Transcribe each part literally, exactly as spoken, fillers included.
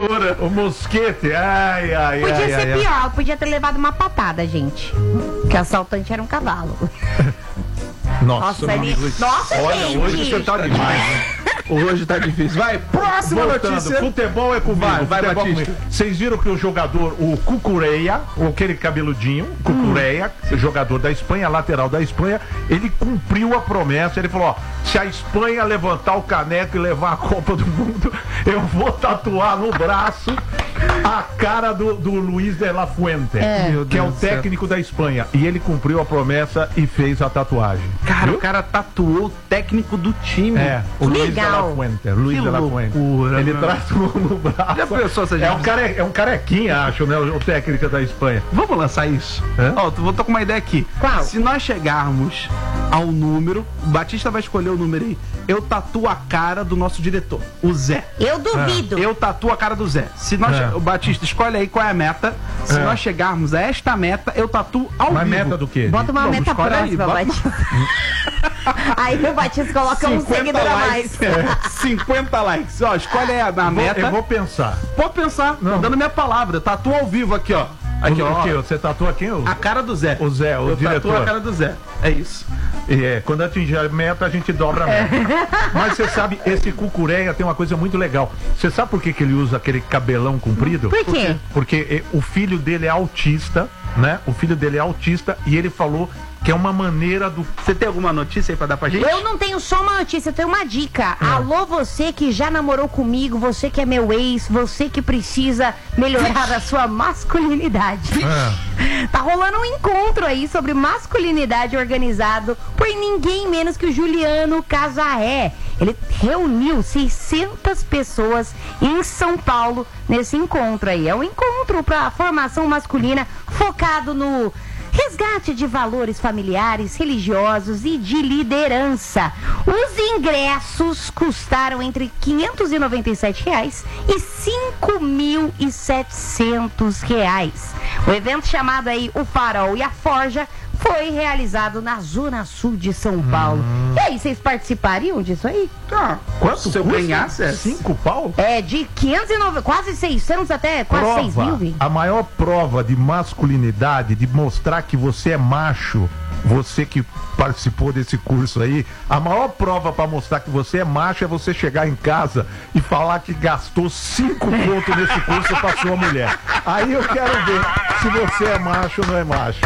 voadora. O mosquete, ai, ai, Podia ai, ser ai, pior, ai. Podia ter levado uma patada, gente. Que o assaltante era um cavalo. Nossa, Nossa, ele... Nossa, olha, gente. hoje você tá demais, né? Hoje tá difícil. Vai, próxima Voltando, notícia. futebol é comigo. Vai, vai, futebol Batista. comigo. Vocês viram que o jogador, o Cucureia, aquele cabeludinho, Cucureia, hum. jogador da Espanha, lateral da Espanha, ele cumpriu a promessa. Ele falou, ó, se a Espanha levantar o caneco e levar a Copa do Mundo, eu vou tatuar no braço a cara do, do Luiz de la Fuente, é. que é o técnico da Espanha. E ele cumpriu a promessa e fez a tatuagem. Cara, Viu? o cara tatuou o técnico do time. É, o Luiz de la Fuente. Luiz de la Fuente. Ele tatuou no braço. Já pensou essa gente? É um, care, é um carequinha, acho, né? O, o técnico da Espanha. Vamos lançar isso? Ó, oh, vou tô com uma ideia aqui. Qual? Se nós chegarmos ao número, o Batista vai escolher o número aí. Eu tatuo a cara do nosso diretor, o Zé. Eu duvido. É. Eu tatuo a cara do Zé. Se nós É. che... O Batista, escolhe aí qual é a meta. Se É. nós chegarmos a esta meta, eu tatuo ao Mas vivo. meta do quê? Bota uma Vamos, meta escolhe aí, próxima, bota Batista. Aí o Batista coloca um seguidor a mais. É. cinquenta likes. Ó, escolhe aí a, a Vou- meta. Eu vou pensar. Pode pensar. Tô Não. dando minha palavra. Tatua ao vivo aqui, ó. Aqui, o, ó. o quê? Você tatua quem? O, A cara do Zé. o Zé, o eu diretor. tatuo a cara do Zé. É isso. E é, quando atingir a meta, a gente dobra a meta. Mas você sabe, esse Cucureia tem uma coisa muito legal. Você sabe por que, que ele usa aquele cabelão comprido? Por quê? Porque eh, o filho dele é autista, né? O filho dele é autista e ele falou que é uma maneira do... Você tem alguma notícia aí pra dar pra gente? Eu não tenho só uma notícia, eu tenho uma dica. Alô, você que já namorou comigo, você que é meu ex, você que precisa melhorar a sua masculinidade. Ah. Tá rolando um encontro aí sobre masculinidade organizado por ninguém menos que o Juliano Casarré. Ele reuniu seiscentas pessoas em São Paulo nesse encontro aí. É um encontro para formação masculina focado no resgate de valores familiares, religiosos e de liderança. Os ingressos custaram entre quinhentos e noventa e sete reais e cinco mil e setecentos reais. O evento chamado aí O Farol e a Forja foi realizado na Zona Sul de São Paulo. Hum. E aí, vocês participariam disso aí? Ah, Quanto se eu custa? ganhasse é Cinco pau? É de quinhentos e noventa, quase seiscentos até quase seis mil, Prova, viu? a maior prova de masculinidade, de mostrar que você é macho, você que participou desse curso aí, a maior prova para mostrar que você é macho é você chegar em casa e falar que gastou cinco pontos nesse curso para sua mulher. Aí eu quero ver se você é macho ou não é macho.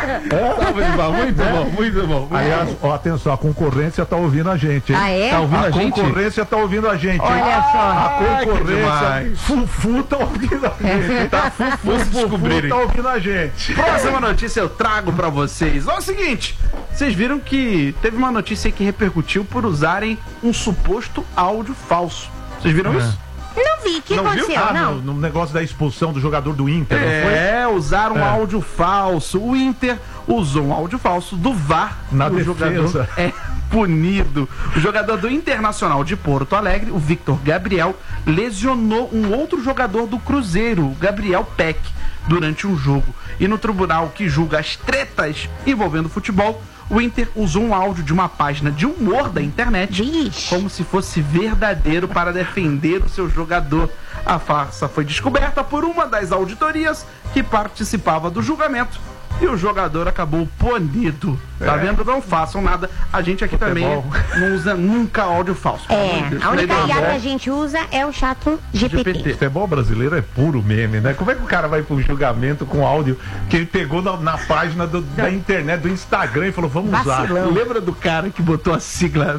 É? Muito bom, muito bom. Aliás, ó, atenção, a concorrência tá ouvindo a gente, hein? Ah, é? Tá ouvindo a a gente? concorrência tá ouvindo a gente, hein? Olha só. A Ai, que concorrência, demais. Fufu tá ouvindo a gente, tá? Fufu, se Fufu descobrirem. tá ouvindo a gente. Próxima notícia eu trago pra vocês. Olha o seguinte, vocês viram que teve uma notícia aí que repercutiu por usarem um suposto áudio falso. Vocês viram É. isso? Não vi, o que Não viu? aconteceu? Ah, não. no, no negócio da expulsão do jogador do Inter, não foi? É, usaram um É. áudio falso. O Inter usou um áudio falso do V A R. Na o defesa. jogador é punido. O jogador do Internacional de Porto Alegre, o Victor Gabriel, lesionou um outro jogador do Cruzeiro, o Gabriel Peck, durante um jogo. E no tribunal que julga as tretas envolvendo futebol, o Inter usou um áudio de uma página de humor da internet Vixe. como se fosse verdadeiro para defender o seu jogador. A farsa foi descoberta por uma das auditorias que participava do julgamento e o jogador acabou punido. Tá É. vendo? Não façam nada. A gente aqui Futebol. também não usa nunca áudio falso. pelo amor de É, Deus. a única Falei, I A não, que a gente usa é o chato G P T. G P T. Futebol brasileiro é puro meme, né? Como é que o cara vai pro julgamento com áudio que ele pegou na, na página do- da internet, do Instagram e falou, vamos usar. Vacilão. Lembra do cara que botou a sigla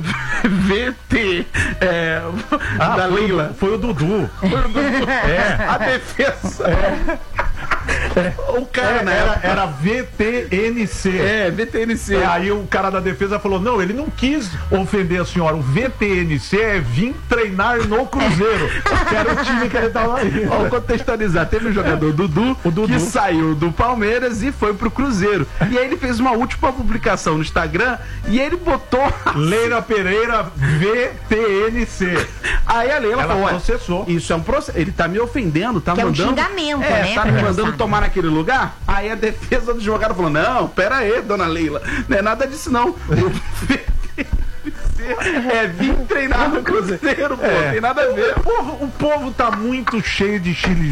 V T é, Ah, da foi, Leila? o, foi o Dudu. É. A defesa. O cara, É, na era, época. era V T N C. É, V T N C. É, aí o cara da defesa falou, não, ele não quis ofender a senhora. O V T N C é vir treinar no Cruzeiro, que era o time que ele tava aí. Vamos contextualizar. Teve um jogador, Dudu, O Dudu. que saiu do Palmeiras e foi pro Cruzeiro. E aí ele fez uma última publicação no Instagram e ele botou. Leila Pereira, V T N C. Aí a Leila Ela falou: "Ué, processou. isso é um processo. Ele tá me ofendendo, tá Que é um mandando. xingamento, é, né, tá pra me criançada. mandando tomar naquele lugar?" Aí a defesa do advogado falou: "Não, pera aí, dona Leila. Não é nada disso, não. O V T N C é vir treinar no Cruzeiro, pô. É. Tem nada a ver." O povo, o povo tá muito cheio de chili